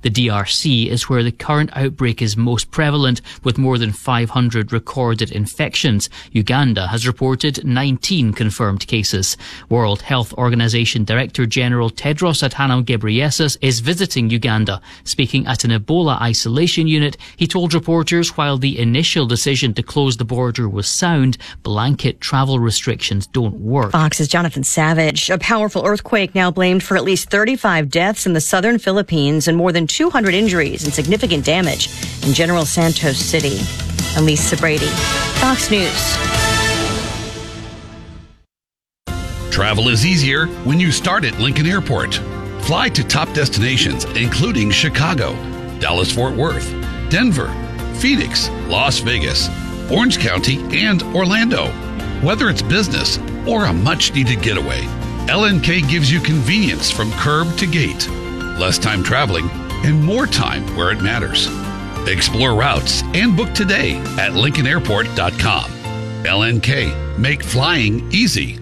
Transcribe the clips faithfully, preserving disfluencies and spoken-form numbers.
The D R C is where the current outbreak is most prevalent, with more than five hundred recorded infections. Uganda has reported nineteen confirmed cases. World Health Organization Director General Tedros Adhanom Ghebreyesus is visiting Uganda. Speaking at an Ebola isolation unit, he told reporters while the initial decision to close the border was sound, blanket travel restrictions don't work. Fox's Jonathan Savage. A powerful earthquake now blamed for at least thirty-five deaths in the southern Philippines and more than two hundred injuries and significant damage in General Santos City. I'm Lisa Brady, Fox News. Travel is easier when you start at Lincoln Airport. Fly to top destinations including Chicago, Dallas-Fort Worth, Denver, Phoenix, Las Vegas, Orange County, and Orlando. Whether it's business or a much-needed getaway, L N K gives you convenience from curb to gate, less time traveling, and more time where it matters. Explore routes and book today at lincoln airport dot com. L N K, make flying easy.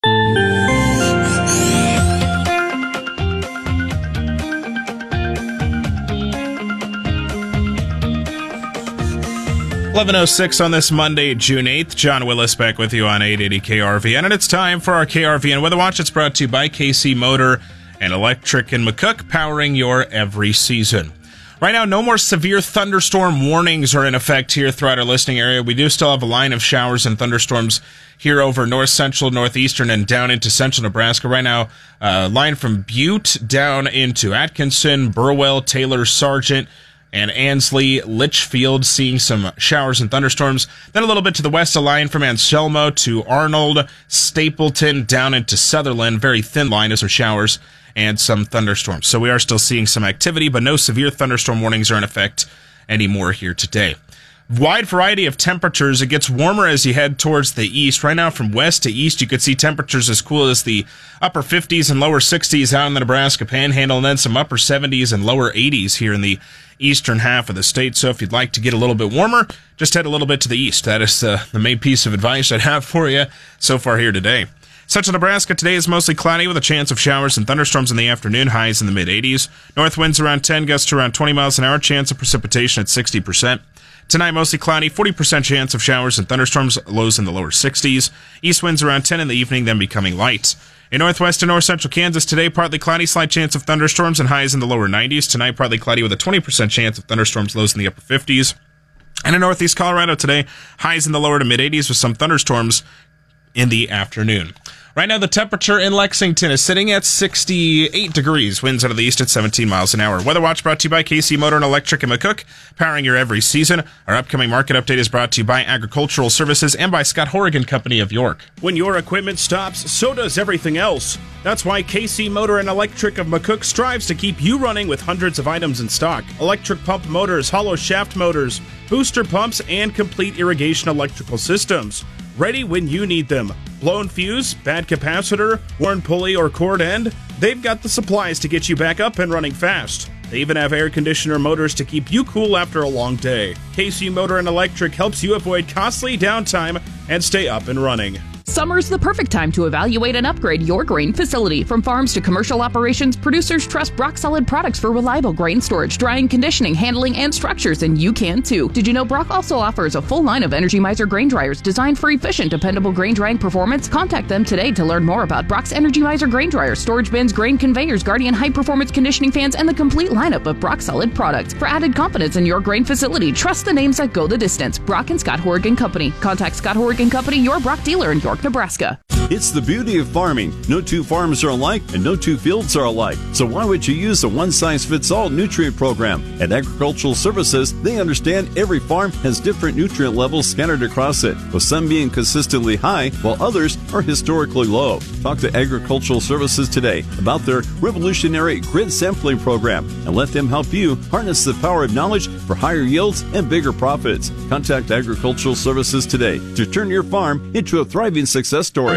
eleven oh six on this Monday, June eighth. John Willis back with you on eight eighty K R V N. And it's time for our K R V N Weather Watch. It's brought to you by K C Motor and Electric in McCook, powering your every season. Right now, no more severe thunderstorm warnings are in effect here throughout our listening area. We do still have a line of showers and thunderstorms here over north central, northeastern, and down into central Nebraska. Right now, a uh, line from Butte down into Atkinson, Burwell, Taylor, Sargent, and Ansley, Litchfield, seeing some showers and thunderstorms. Then a little bit to the west, a line from Anselmo to Arnold, Stapleton, down into Sutherland. Very thin line of some showers and some thunderstorms. So we are still seeing some activity, but no severe thunderstorm warnings are in effect anymore here today. Wide variety of temperatures. It gets warmer as you head towards the east. Right now, from west to east, you could see temperatures as cool as the upper fifties and lower sixties out in the Nebraska Panhandle, and then some upper seventies and lower eighties here in the eastern half of the state. So if you'd like to get a little bit warmer, just head a little bit to the east. That is uh, the main piece of advice I'd have for you so far here today. Central Nebraska today is mostly cloudy with a chance of showers and thunderstorms in the afternoon, highs in the mid-eighties. North winds around ten, gusts to around twenty miles an hour, chance of precipitation at sixty percent. Tonight, mostly cloudy, forty percent chance of showers and thunderstorms, lows in the lower sixties. East winds around ten in the evening, then becoming light. In northwest and north central Kansas today, partly cloudy, slight chance of thunderstorms and highs in the lower nineties. Tonight, partly cloudy with a twenty percent chance of thunderstorms, lows in the upper fifties. And in northeast Colorado today, highs in the lower to mid-eighties with some thunderstorms in the afternoon. Right now, the temperature in Lexington is sitting at sixty-eight degrees. Winds out of the east at seventeen miles an hour. Weather Watch brought to you by K C Motor and Electric in McCook, powering your every season. Our upcoming market update is brought to you by Agricultural Services and by Scott Horrigan Company of York. When your equipment stops, so does everything else. That's why K C Motor and Electric of McCook strives to keep you running with hundreds of items in stock. Electric pump motors, hollow shaft motors, booster pumps, and complete irrigation electrical systems. Ready when you need them. Blown fuse, bad capacitor, worn pulley or cord end, they've got the supplies to get you back up and running fast. They even have air conditioner motors to keep you cool after a long day. K C Motor and Electric helps you avoid costly downtime and stay up and running. Summer's the perfect time to evaluate and upgrade your grain facility. From farms to commercial operations, producers trust Brock Solid products for reliable grain storage, drying, conditioning, handling, and structures, and you can too. Did you know Brock also offers a full line of Energy Mizer grain dryers designed for efficient, dependable grain drying performance? Contact them today to learn more about Brock's Energy Mizer grain dryers, storage bins, grain conveyors, Guardian high-performance conditioning fans, and the complete lineup of Brock Solid products. For added confidence in your grain facility, trust the names that go the distance. Brock and Scott Horrigan Company. Contact Scott Horrigan Company, your Brock dealer in York, Nebraska. It's the beauty of farming. No two farms are alike and no two fields are alike. So why would you use a one-size-fits-all nutrient program? At Agricultural Services, they understand every farm has different nutrient levels scattered across it, with some being consistently high while others are historically low. Talk to Agricultural Services today about their revolutionary grid sampling program and let them help you harness the power of knowledge for higher yields and bigger profits. Contact Agricultural Services today to turn your farm into a thriving success story.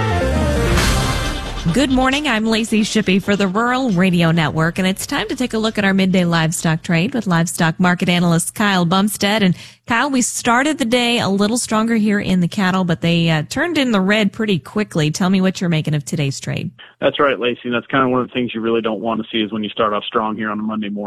Good morning. I'm Lacey Shippey for the Rural Radio Network, and it's time to take a look at our midday livestock trade with livestock market analyst Kyle Bumstead. And Kyle, we started the day a little stronger here in the cattle, but they uh, turned in the red pretty quickly. Tell me what you're making of today's trade. That's right, Lacey. That's kind of one of the things you really don't want to see is when you start off strong here on a Monday morning.